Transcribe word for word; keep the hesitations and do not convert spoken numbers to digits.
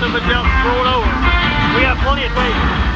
of a jump, throw it over. We have plenty of tape.